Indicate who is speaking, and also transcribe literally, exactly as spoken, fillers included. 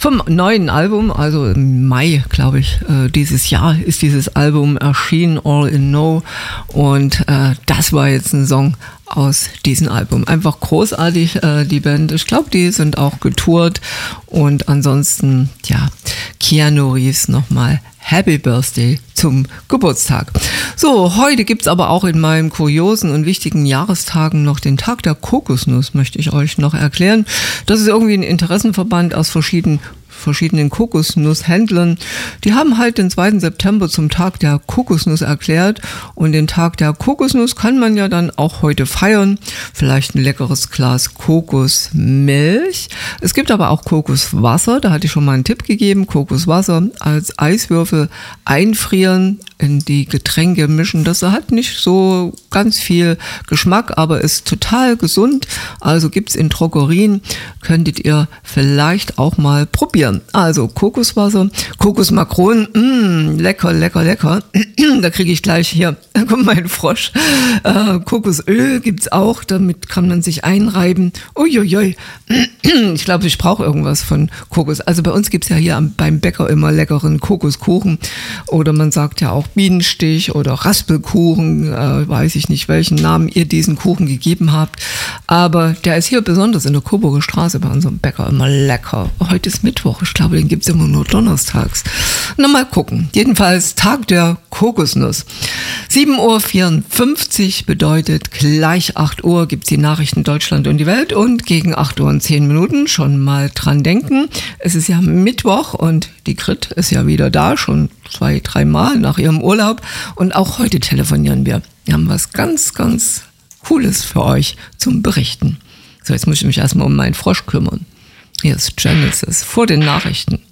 Speaker 1: vom neuen Album, also im Mai, glaube ich, äh, dieses Jahr ist dieses Album erschienen, All in No. Und äh, das war jetzt ein Song aus diesem Album. Einfach großartig, äh, die Band. Ich glaube, die sind auch getourt. Und ansonsten, ja, Keanu Reeves nochmal Happy Birthday zum Geburtstag. So, heute gibt's aber auch in meinen kuriosen und wichtigen Jahrestagen noch den Tag der Kokosnuss, möchte ich euch noch erklären. Das ist irgendwie ein Interessenverband aus verschiedenen verschiedenen Kokosnusshändlern. Die haben halt den zweiten September zum Tag der Kokosnuss erklärt und den Tag der Kokosnuss kann man ja dann auch heute feiern. Vielleicht ein leckeres Glas Kokosmilch. Es gibt aber auch Kokoswasser, da hatte ich schon mal einen Tipp gegeben. Kokoswasser als Eiswürfel einfrieren, in die Getränke mischen. Das hat nicht so ganz viel Geschmack, aber ist total gesund. Also gibt's in Drogerien, könntet ihr vielleicht auch mal probieren. Also Kokoswasser, Kokosmakronen, mh, lecker, lecker, lecker. Da kriege ich gleich hier, da kommt mein Frosch. Äh, Kokosöl gibt's auch, damit kann man sich einreiben. Uiuiui, ich glaube, ich brauche irgendwas von Kokos. Also bei uns gibt's ja hier beim Bäcker immer leckeren Kokoskuchen oder man sagt ja auch Bienenstich oder Raspelkuchen, äh, weiß ich nicht, welchen Namen ihr diesen Kuchen gegeben habt. Aber der ist hier besonders in der Coburger Straße bei unserem Bäcker immer lecker. Heute ist Mittwoch, ich glaube, den gibt es immer nur donnerstags. Na, mal gucken. Jedenfalls Tag der Kokosnuss. sieben Uhr vierundfünfzig bedeutet gleich acht Uhr gibt es die Nachrichten Deutschland und die Welt und gegen acht Uhr und zehn Minuten schon mal dran denken. Es ist ja Mittwoch und die Grit ist ja wieder da, schon zwei, drei Mal nach ihrem Urlaub und auch heute telefonieren wir. Wir haben was ganz, ganz Cooles für euch zum Berichten. So, jetzt muss ich mich erstmal um meinen Frosch kümmern. Hier ist Genesis vor den Nachrichten.